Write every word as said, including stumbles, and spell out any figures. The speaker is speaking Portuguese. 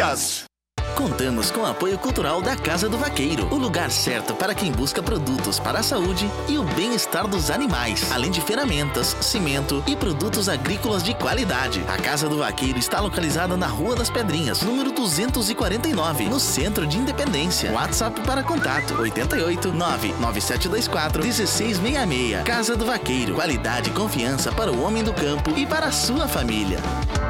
Dias. Contamos com o apoio cultural da Casa do Vaqueiro, o lugar certo para quem busca produtos para a saúde e o bem-estar dos animais, além de ferramentas, cimento e produtos agrícolas de qualidade. A Casa do Vaqueiro está localizada na Rua das Pedrinhas, número duzentos e quarenta e nove, no centro de Independência. WhatsApp para contato oito oito nove nove sete dois quatro um seis seis seis. Casa do Vaqueiro, qualidade e confiança para o homem do campo e para a sua família.